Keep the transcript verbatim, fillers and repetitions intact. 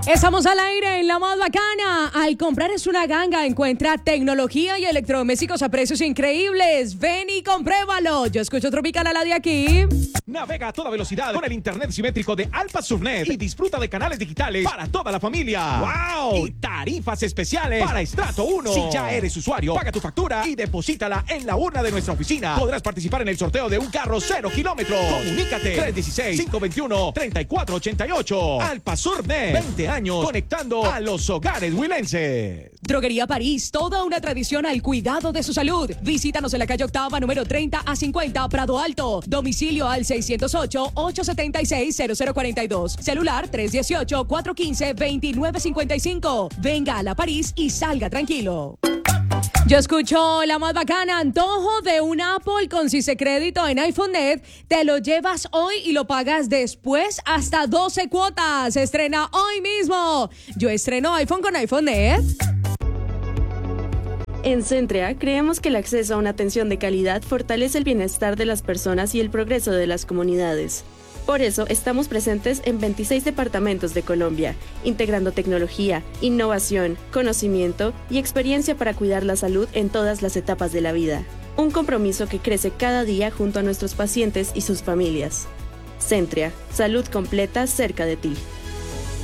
Estamos al aire en la más bacana. Al comprar es una ganga, encuentra tecnología y electrodomésticos a precios increíbles. Ven y compruébalo. Yo escucho Tropical a la de aquí. Navega a toda velocidad con el internet simétrico de Alpa Subnet y disfruta de canales digitales para toda la familia. ¡Wow! Y tarifas especiales para Estrato uno. Si ya eres usuario, paga tu factura y deposítala en la urna de nuestra oficina. Podrás participar en el sorteo de un carro cero kilómetros. Comunícate tres uno seis, cinco dos uno, tres cuatro ocho ocho. Alpa Subnet, veinte años conectando a los hogares huilenses. Droguería París, toda una tradición al cuidado de su salud. Visítanos en la calle Octava, número treinta a cincuenta, Prado Alto. Domicilio al seiscientos ocho, ocho setenta y seis, cero cero cuarenta y dos. Celular tres uno ocho, cuatro uno cinco, dos nueve cinco cinco. Venga a la París y salga tranquilo. Yo escucho la más bacana, antojo de un Apple con Cise Crédito en iPhone Net. Te lo llevas hoy y lo pagas después hasta doce cuotas. Estrena hoy mismo. Yo estreno iPhone con iPhone Net. En Centria, creemos que el acceso a una atención de calidad fortalece el bienestar de las personas y el progreso de las comunidades. Por eso, estamos presentes en veintiséis departamentos de Colombia, integrando tecnología, innovación, conocimiento y experiencia para cuidar la salud en todas las etapas de la vida. Un compromiso que crece cada día junto a nuestros pacientes y sus familias. Centria, salud completa cerca de ti.